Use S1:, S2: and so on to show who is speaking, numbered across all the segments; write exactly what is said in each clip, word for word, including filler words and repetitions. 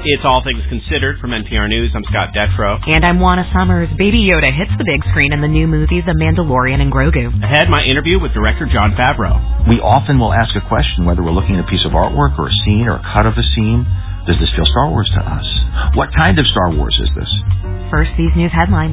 S1: It's All Things Considered from N P R News. I'm Scott Detrow.
S2: And I'm Juana Summers. Baby Yoda hits the big screen in the new movie The Mandalorian and Grogu.
S1: Ahead, my interview with director Jon Favreau.
S3: We often will ask a question whether we're looking at a piece of artwork or a scene or a cut of a scene. Does this feel Star Wars to us? What kind of Star Wars is this?
S2: First, these news headlines.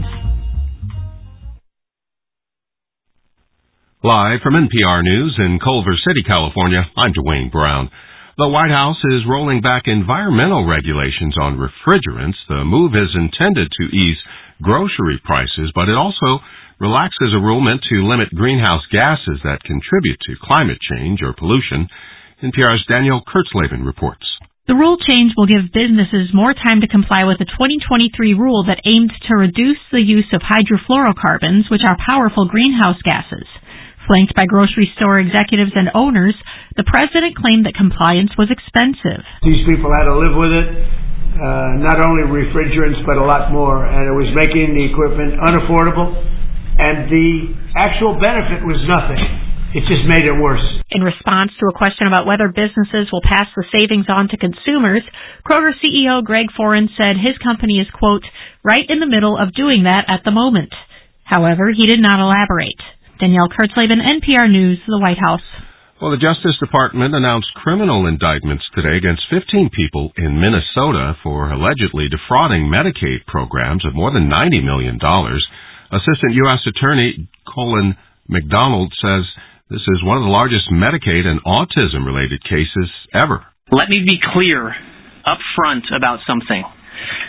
S4: Live from N P R News in Culver City, California, I'm Dwayne Brown. The White House is rolling back environmental regulations on refrigerants. The move is intended to ease grocery prices, but it also relaxes a rule meant to limit greenhouse gases that contribute to climate change or pollution. N P R's Danielle Kurtzleben reports.
S5: The rule change will give businesses more time to comply with the twenty twenty-three rule that aimed to reduce the use of hydrofluorocarbons, which are powerful greenhouse gases. Flanked by grocery store executives and owners, the president claimed that compliance was expensive.
S6: These people had to live with it, uh, not only refrigerants, but a lot more, and it was making the equipment unaffordable, and the actual benefit was nothing. It just made it worse.
S5: In response to a question about whether businesses will pass the savings on to consumers, Kroger C E O Greg Foran said his company is, quote, right in the middle of doing that at the moment. However, he did not elaborate. Danielle Kurtzleben, N P R News, the White House.
S4: Well, the Justice Department announced criminal indictments today against fifteen people in Minnesota for allegedly defrauding Medicaid programs of more than ninety million dollars. Assistant U S Attorney Colin McDonald says this is one of the largest Medicaid and autism-related cases ever.
S7: Let me be clear up front about something.